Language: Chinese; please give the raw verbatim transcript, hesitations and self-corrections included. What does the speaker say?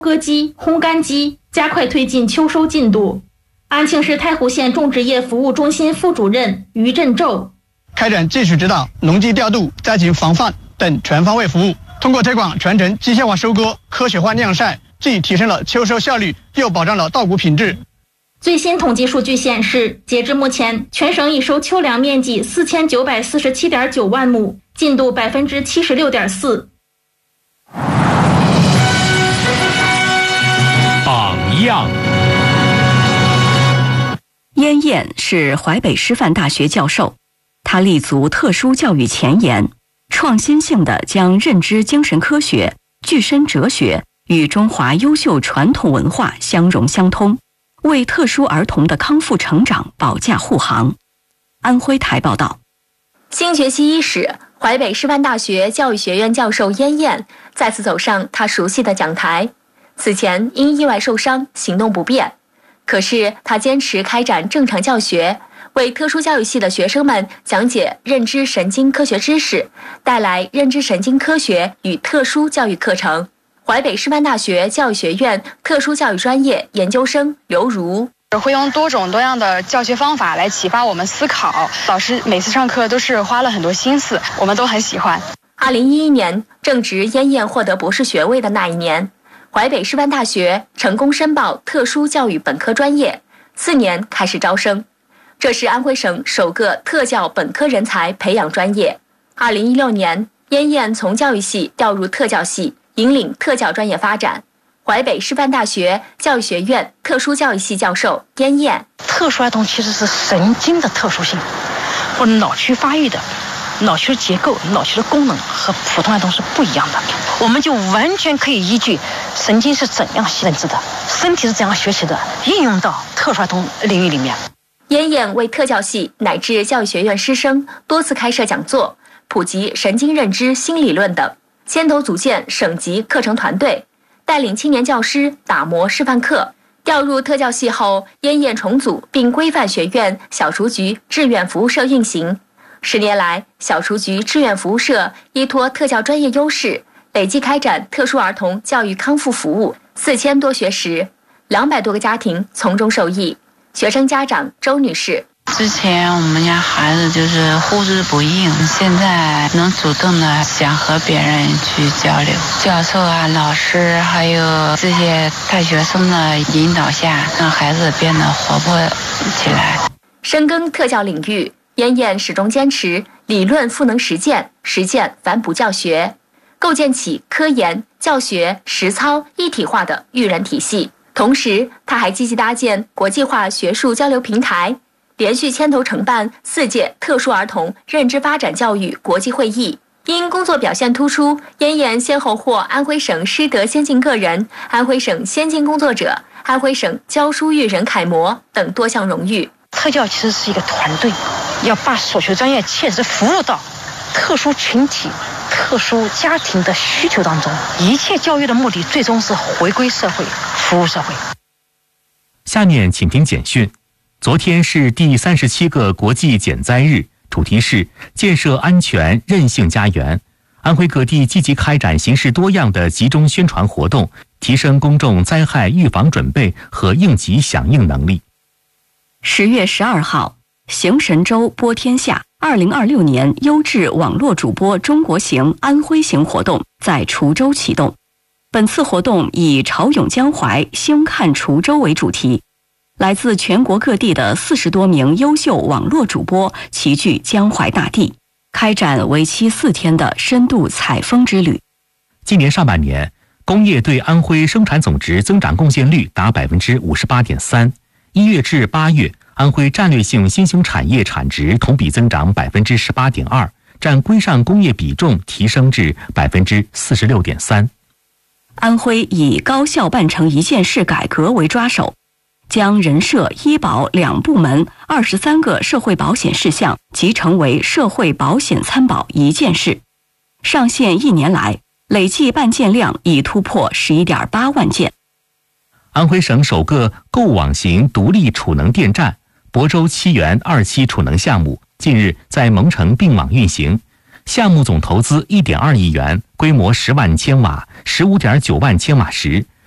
割机、烘干机，加快推进秋收进度。安庆市太湖县种植业服务中心副主任于振宙， 开展技术指导、农机调度、灾情防范等全方位服务，通过推广传承机械化收割、科学化晾晒，既提升了秋收效率，又保障了稻谷品质。 最新统计数据显示，截至目前，全省已收秋粮面积四千九百四十七点九万亩，进度百分之七十六点四。 榜样。 燕燕是淮北师范大学教授，他立足特殊教育前沿，创新性地将认知精神科学、具身哲学与中华优秀传统文化相融相通，为特殊儿童的康复成长保驾护航。安徽台报道。 新学期伊始，淮北师范大学教育学院教授燕燕再次走上他熟悉的讲台。此前因意外受伤，行动不便，可是他坚持开展正常教学，为特殊教育系的学生们讲解认知神经科学知识，带来认知神经科学与特殊教育课程。淮北师范大学教育学院特殊教育专业研究生刘如， 会用多种多样的教学方法来启发我们思考，老师每次上课都是花了很多心思，我们都很喜欢。 二零一一年正值燕燕获得博士学位的那一年，淮北师范大学成功申报特殊教育本科专业，次年开始招生，这是安徽省首个特教本科人才培养专业。二零一六年，燕燕从教育系调入特教系，引领特教专业发展。淮北师范大学教育学院特殊教育系教授燕燕， 特殊儿童其实是神经的特殊性，或者脑区发育的。脑区的结构、脑区的功能和普通儿童是不一样的，我们就完全可以依据神经是怎样认知的，身体是怎样学习的，应用到特殊儿童领域里面。 燕燕为特教系乃至教育学院师生多次开设讲座，普及神经认知新理论等，牵头组建省级课程团队，带领青年教师打磨示范课。调入特教系后，燕燕重组并规范学院小雏菊志愿服务社运行。十年来，小雏菊志愿服务社依托特教专业优势，累计开展特殊儿童教育康复服务四千多学时，两百多个家庭从中受益。学生家长周女士， 之前我们家孩子就是呼之不应，现在能主动的想和别人去交流，教授啊、老师还有这些带学生的引导下，让孩子变得活泼起来。 深耕特教领域，燕燕始终坚持理论赋能实践，实践反哺教学，构建起科研、教学、实操一体化的育人体系。同时，他还积极搭建国际化学术交流平台，连续牵头承办四届特殊儿童认知发展教育国际会议。因工作表现突出，燕燕先后获安徽省师德先进个人、安徽省先进工作者、安徽省教书育人楷模等多项荣誉。 特教其实是一个团队，要把所学专业切实服务到特殊群体、特殊家庭的需求当中。一切教育的目的最终是回归社会，服务社会。 下面请听简讯。昨天是第三十七个国际减灾日，主题是建设安全韧性家园。安徽各地积极开展形式多样的集中宣传活动，提升公众灾害预防准备和应急响应能力。 十月十二号，行神州播天下二零二六年优质网络主播中国行、安徽行活动在滁州启动。本次活动以潮涌江淮、星看滁州为主题，来自全国各地的四十多名优秀网络主播齐聚江淮大地，开展为期四天的深度采风之旅。 今年上半年，工业对安徽生产总值增长贡献率达百分之五十八点三。一月至八月，安徽战略性新兴产业产值同比增长百分之十八点二，占规上工业比重提升至百分之四十六点三。 安徽以高效办成一件事改革为抓手，将人社、医保两部门二十三个社会保险事项集成为社会保险参保一件事。上线一年来，累计办件量已突破十一点八万件。 安徽省首个购网型独立储能电站亳州七源二期储能项目近日在蒙城并网运行，项目总投资一点二亿元，规模十万千瓦、十五点九万千瓦时，